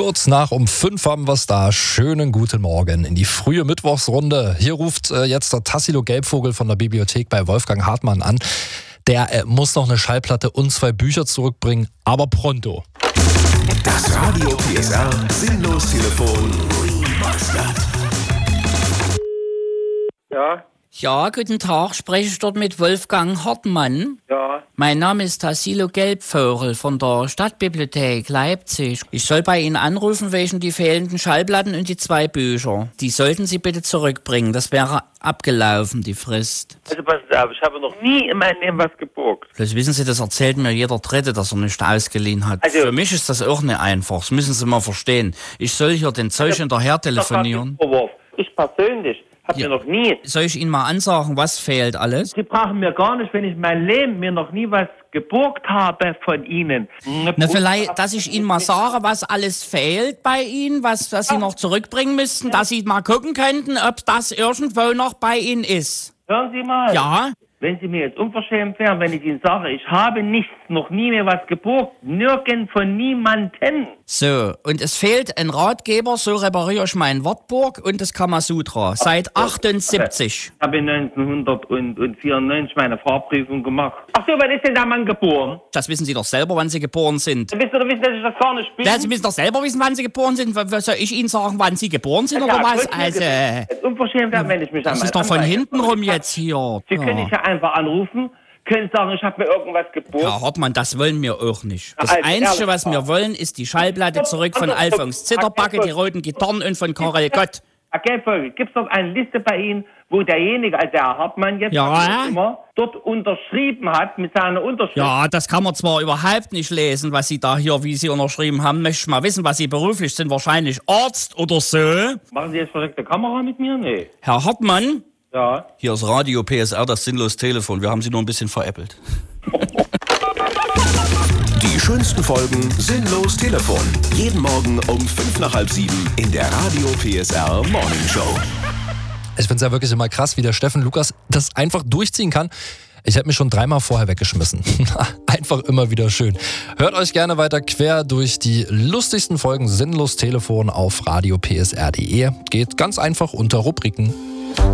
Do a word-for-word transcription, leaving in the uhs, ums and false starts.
Kurz nach um fünf haben wir es da. Schönen guten Morgen in die frühe Mittwochsrunde. Hier ruft äh, jetzt der Tassilo Gelbvogel von der Bibliothek bei Wolfgang Hartmann an. Der äh, muss noch eine Schallplatte und zwei Bücher zurückbringen, aber pronto. Das Radio P S R Sinnlos-Telefon. Ja, Ja, guten Tag, spreche ich dort mit Wolfgang Hartmann? ja. Mein Name ist Tassilo Gelbvogel von der Stadtbibliothek Leipzig. Ich soll bei Ihnen anrufen wegen die fehlenden Schallplatten und die zwei Bücher. Die sollten Sie bitte zurückbringen, das wäre abgelaufen, die Frist. Also passen Sie auf, ich habe noch nie in meinem Leben was geborgt. Vielleicht wissen Sie, das erzählt mir jeder Dritte, dass er nicht ausgeliehen hat. Also- Für mich ist das auch nicht einfach, das müssen Sie mal verstehen. Ich soll hier den Zeug hinterher telefonieren. Ich persönlich habe Ja. mir noch nie... Soll ich Ihnen mal ansagen, was fehlt alles? Sie brauchen mir gar nicht, wenn ich mein Leben mir noch nie was geborgt habe von Ihnen. Na, vielleicht, dass ich Ihnen mal sage, was alles fehlt bei Ihnen, was, was Sie noch zurückbringen müssten, dass Sie mal gucken könnten, ob das irgendwo noch bei Ihnen ist. Hören Sie mal. Ja? Wenn Sie mir jetzt unverschämt wären, wenn ich Ihnen sage, ich habe nichts, noch nie mehr was geborgt, nirgends von niemanden. So, und es fehlt ein Ratgeber, so repariere ich mein Wartburg und das Kamasutra, seit achtundsiebzig. Ich habe neunzehnhundertvierundneunzig meine Fahrprüfung gemacht. Ach so, wann ist denn der Mann geboren? Das wissen Sie doch selber, wann Sie geboren sind. Wisst ihr doch wissen, dass ich das gar nicht bin? Ja, Sie müssen doch selber wissen, wann Sie geboren sind. Was soll ich Ihnen sagen, wann Sie geboren sind oder was? Also, Jetzt unverschämt werden, wenn ich mich an das meinen ist doch von Anwalt- hinten rum jetzt hier. Sie können Ja. nicht einfach anrufen, können sagen, ich habe mir irgendwas geborgt. Herr Hartmann, das wollen wir auch nicht. Das Also, Einzige, ehrlich, was wir wollen, ist die Schallplatte zurück von Alfons Zitterbacke, die roten Gitarren und von Karel Gott. Herr Gelbvogel, gibt es dort eine Liste bei Ihnen, wo derjenige, also der Herr Hartmann jetzt, Ja. was auch immer, dort unterschrieben hat mit seiner Unterschrift? Ja, das kann man zwar überhaupt nicht lesen, was Sie da hier, wie Sie unterschrieben haben. Möchte ich mal wissen, was Sie beruflich sind. Wahrscheinlich Arzt oder so. Machen Sie jetzt verrückte Kamera mit mir? Nee. Herr Hartmann? Ja. Hier ist Radio P S R, das Sinnlos-Telefon. Wir haben Sie nur ein bisschen veräppelt. Die schönsten Folgen Sinnlos Telefon. Jeden Morgen um fünf nach halb sieben in der Radio P S R Morning Show. Ich finde es ja wirklich immer krass, wie der Steffen Lukas das einfach durchziehen kann. Ich hätte mich schon dreimal vorher weggeschmissen. Einfach immer wieder schön. Hört euch gerne weiter quer durch die lustigsten Folgen Sinnlos Telefon auf radio p s r punkt d e. Geht ganz einfach unter Rubriken.